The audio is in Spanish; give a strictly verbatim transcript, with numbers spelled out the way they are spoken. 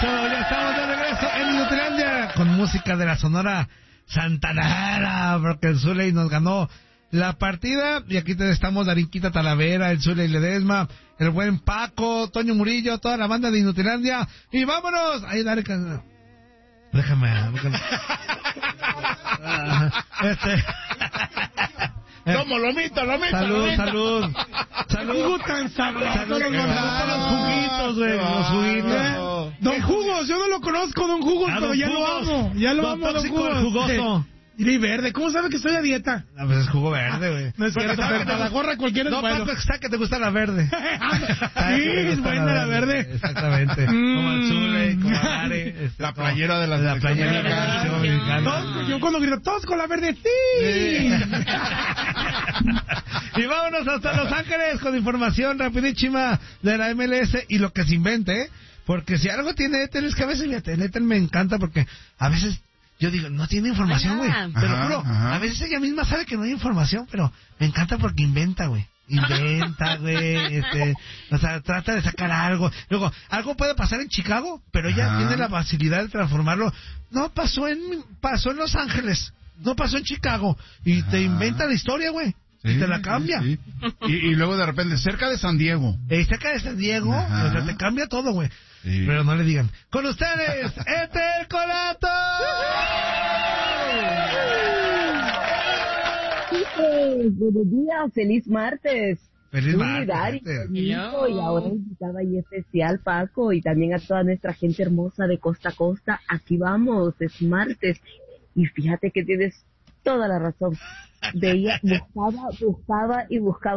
Eso, ya estamos de regreso en Nutlandia con música de la Sonora Santanera, porque el Zuley nos ganó la partida y aquí te estamos Darinquita Talavera, el Zuley Ledesma, el buen Paco, Toño Murillo, toda la banda de Nutlandia y vámonos. Ahí dale, déjame, déjame. este Como lomito, lomito, salud, lomito. salud, salud. Jugo tan sabroso. Salud, Los los juguitos, güey, los juguitos. Don Jugos, yo no lo conozco, Don Jugos, Ah, pero Don ya Jugos. lo amo. Ya lo Don amo, Don Tóxico, el Jugos. jugoso. Y verde, ¿cómo sabe que estoy a dieta? A veces jugo verde, güey. No es cierto, pero para la gorra cualquiera es No, bueno. Paco, está que te gusta la verde. Sí, es buena la verde. Exactamente. Como el Zuley, como Are, este, La como- playera de la la selección playera de la mexicana. selección mexicana. Todos, yo cuando grito, todos con la verde, sí. Y vámonos hasta Los Ángeles con información rapidísima de la M L S y lo que se invente, ¿eh? Porque si algo tiene Ethel es que a veces fíjate, Ethel me encanta porque a veces yo digo, no tiene información, güey. Ajá. Te lo Ajá, juro, ajá. a veces ella misma sabe que no hay información, pero me encanta porque inventa, güey. Inventa, güey, este, o sea, trata de sacar algo. Luego, algo puede pasar en Chicago, pero ella Ajá. tiene la facilidad de transformarlo. No pasó en, pasó en Los Ángeles, no pasó en Chicago, y te Ajá. inventa la historia, güey. Sí, Y te la cambia. sí, sí. Y, y luego de repente, cerca de San Diego. Eh, cerca de San Diego, Ajá. o sea, te cambia todo, güey. Sí. Pero no le digan. Con ustedes, Ethel Colato. Chicos, buenos días, feliz martes. Feliz Uy, martes. Dari, Ethel. bonito, y ahora invitada y especial Paco y también a toda nuestra gente hermosa de costa a costa. Aquí vamos, es martes y fíjate que tienes toda la razón. Veía, buscaba, buscaba y buscaba